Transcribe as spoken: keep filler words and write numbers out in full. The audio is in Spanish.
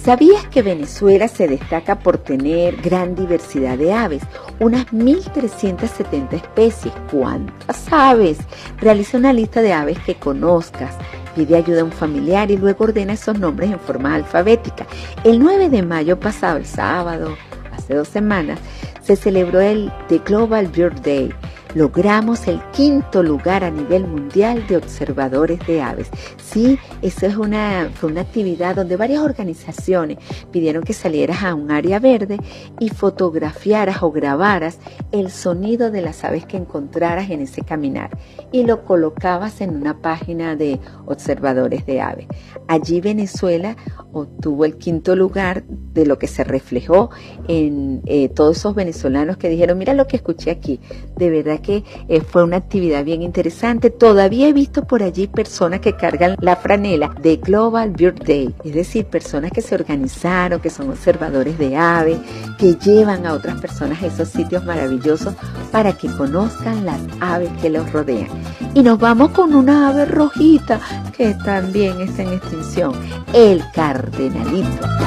¿Sabías que Venezuela se destaca por tener gran diversidad de aves? Unas mil trescientas setenta especies. ¿Cuántas aves? Realiza una lista de aves que conozcas. Pide ayuda a un familiar y luego ordena esos nombres en forma alfabética. El nueve de mayo pasado, el sábado, hace dos semanas, se celebró el The Global Bird Day. Logramos el quinto lugar a nivel mundial de observadores de aves. Sí, eso es una, fue una actividad donde varias organizaciones pidieron que salieras a un área verde y fotografiaras o grabaras el sonido de las aves que encontraras en ese caminar y lo colocabas en una página de observadores de aves. Allí Venezuela obtuvo el quinto lugar, de lo que se reflejó en eh, todos esos venezolanos que dijeron, mira lo que escuché aquí. De verdad que eh, fue una actividad bien interesante. Todavía he visto por allí personas que cargan la franela de Global Bird Day, es decir, personas que se organizaron, que son observadores de aves, que llevan a otras personas a esos sitios maravillosos para que conozcan las aves que los rodean. Y nos vamos con una ave rojita que también está en extinción, el cardenalito.